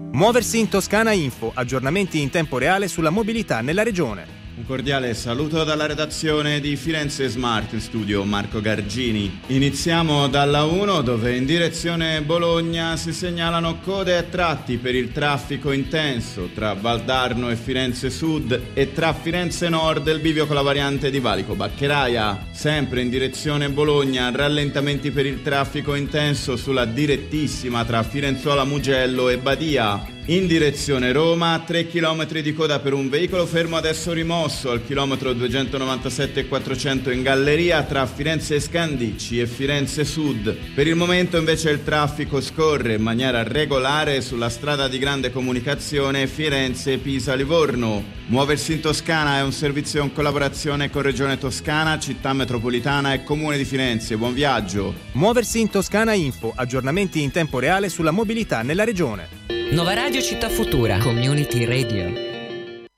Muoversi in Toscana Info, aggiornamenti in tempo reale sulla mobilità nella regione. Un cordiale saluto dalla redazione di Firenze Smart, in studio Marco Gargini. Iniziamo dalla 1, dove in direzione Bologna si segnalano code a tratti per il traffico intenso tra Valdarno e Firenze Sud e tra Firenze Nord e il bivio con la variante di Valico Baccheraia. Sempre in direzione Bologna, rallentamenti per il traffico intenso sulla direttissima tra Firenzuola Mugello e Badia. In direzione Roma, 3 km di coda per un veicolo fermo adesso rimosso al chilometro 297,400 in galleria tra Firenze Scandicci e Firenze Sud. Per il momento invece il traffico scorre in maniera regolare sulla strada di grande comunicazione Firenze-Pisa-Livorno. Muoversi in Toscana è un servizio in collaborazione con Regione Toscana, Città Metropolitana e Comune di Firenze. Buon viaggio! Muoversi in Toscana Info, aggiornamenti in tempo reale sulla mobilità nella regione. Nuova Radio Città Futura, Community Radio.